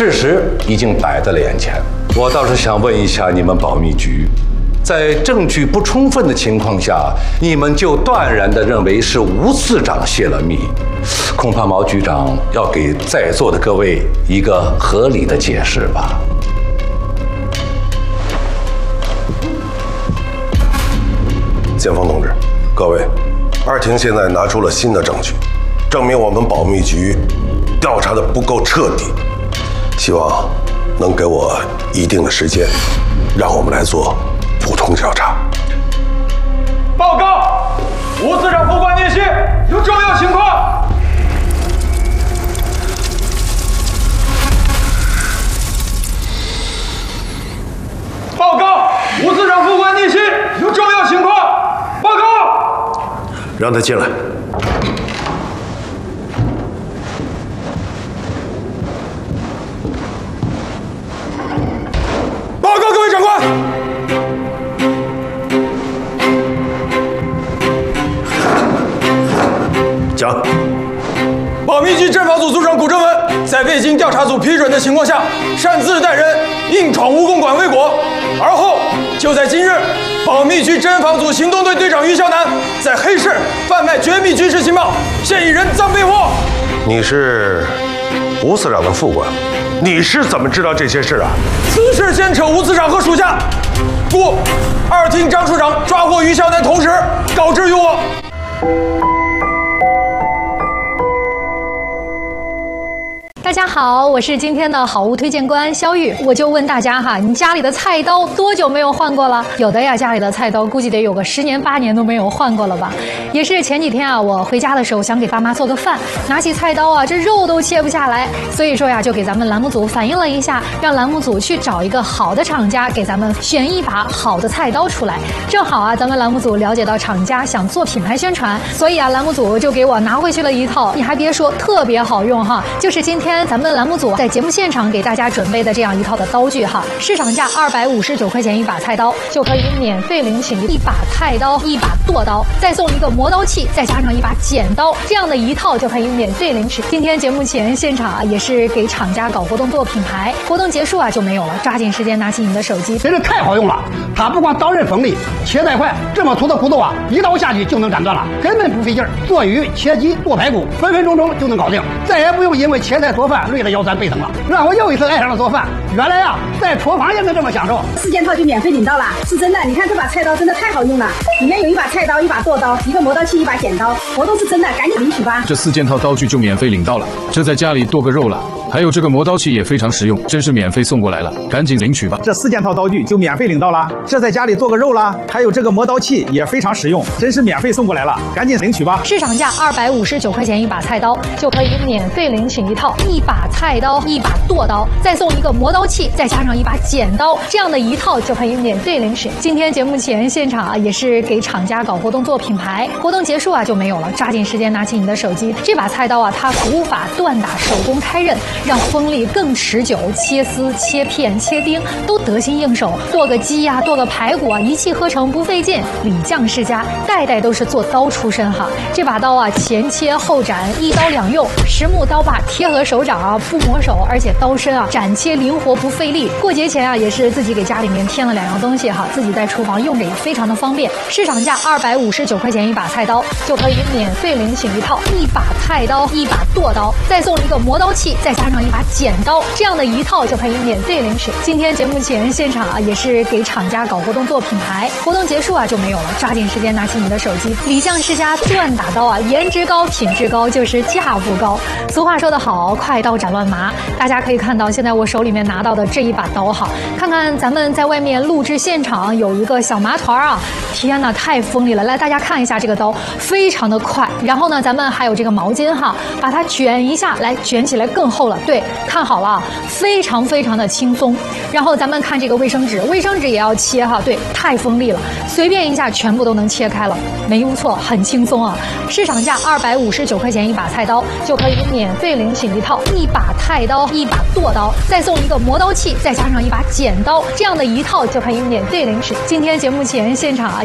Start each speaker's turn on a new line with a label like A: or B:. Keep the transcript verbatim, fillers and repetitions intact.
A: 事实已经摆在了眼前。我倒是想问一下你们保密局，在证据不充分的情况下，你们就断然地认为是吴次长泄了密，恐怕毛局长要给在座的各位一个合理的解释吧。
B: 检方同志，各位，二庭现在拿出了新的证据，证明我们保密局调查的不够彻底，希望能给我一定的时间，让我们来做补充调查。
C: 报告，吴次长副官聂旭有重要情况。报告，吴次长副官聂旭有重要情况。报告，
B: 让他进来。
C: 报告各位长官。
B: 讲。
C: 保密局侦防组组长古正文在未经调查组批准的情况下，擅自带人硬闯蜈蚣馆未果，而后就在今日，保密局侦防组行动队队长于小南在黑市贩卖绝密军事情报，现已人赃被获。
B: 你是吴次长的副官，你是怎么知道这些事啊？
C: 此事牵扯吴次长和属下，故二厅张处长抓获于小南同时告知于我。
D: 大家好，我是今天的好物推荐官肖玉。我就问大家哈，你家里的菜刀多久没有换过了？有的呀，家里的菜刀估计得有个十年八年都没有换过了吧。也是前几天啊，我回家的时候想给爸妈做个饭，拿起菜刀啊，这肉都切不下来，所以说呀，就给咱们栏目组反映了一下，让栏目组去找一个好的厂家给咱们选一把好的菜刀出来。正好啊，咱们栏目组了解到厂家想做品牌宣传，所以啊，栏目组就给我拿回去了一套，你还别说，特别好用哈，就是今天咱们栏目组在节目现场给大家准备的这样一套的刀具哈，市场价二百五十九块钱一把菜刀，就可以免费领取一把菜刀、一把剁刀，再送一个磨刀器，再加上一把剪刀，这样的一套就可以免费领取。今天节目前现场啊，也是给厂家搞活动做品牌，活动结束啊就没有了，抓紧时间拿起你的手机，
E: 真是太好用了！它不光刀刃锋利，切带快，这么粗的骨头啊，一刀下去就能斩断了，根本不费劲儿。做鱼、切鸡、剁排骨，分分钟钟就能搞定，再也不用因为切菜做饭累得腰酸背疼了，让我又一次爱上了做饭。原来呀、啊，在厨房也能这么享受。
F: 四件套就免费领到了，是真的。你看这把菜刀真的太好用了，里面有一把菜刀、一把剁刀、一个磨刀器、一把剪刀，活动是真的，赶紧领取吧。
G: 这四件套刀具就免费领到了，这在家里剁个肉了。还有这个磨刀器也非常实用，真是免费送过来了，赶紧领取吧。
H: 这四件套刀具就免费领到了，这在家里做个肉啦。还有这个磨刀器也非常实用，真是免费送过来了，赶紧领取吧。
D: 市场价二百五十九块钱一把菜刀，就可以免费领取一套一把菜刀、一把剁刀，再送一个磨刀器，再加上一把剪刀，这样的一套就可以免费领取。今天节目前现场啊，也是给厂家搞活动做品牌，活动结束啊就没有了，抓紧时间拿起你的手机。这把菜刀啊，它古法锻打，手工开刃，让锋利更持久，切丝、切片、切丁都得心应手。剁个鸡呀、啊，剁个排骨啊，一气呵成，不费劲。李将世家代代都是做刀出身哈。这把刀啊，前切后斩，一刀两用，实木刀把贴合手掌啊，不磨手，而且刀身啊斩切灵活不费力。过节前啊，也是自己给家里面添了两样东西哈，自己在厨房用着也非常的方便。市场价二百五十九块钱一把菜刀，就可以免费领取一套一把菜刀、一把剁刀，再送一个磨刀器，再加上一把剪刀，这样的一套就可以免费领取。今天节目前现场啊，也是给厂家搞活动做品牌，活动结束啊就没有了，抓紧时间拿起你的手机。李将世家锻打刀啊，颜值高、品质高，就是价不高。俗话说得好，快刀斩乱麻。大家可以看到，现在我手里面拿到的这一把刀哈，看看咱们在外面录制现场有一个小麻团啊，天哪，太锋利了！来，大家看一下这个刀，非常的快。然后呢，咱们还有这个毛巾哈，把它卷一下，来卷起来更厚了。对，看好了，非常非常的轻松。然后咱们看这个卫生纸，卫生纸也要切哈，对，太锋利了，随便一下全部都能切开了，没误错，很轻松啊。市场价二百五十九块钱一把菜刀，就可以免费领取一套一把菜刀、一把剁刀，再送一个磨刀器，再加上一把剪刀，这样的一套就可以免费领取。今天节目前现场啊。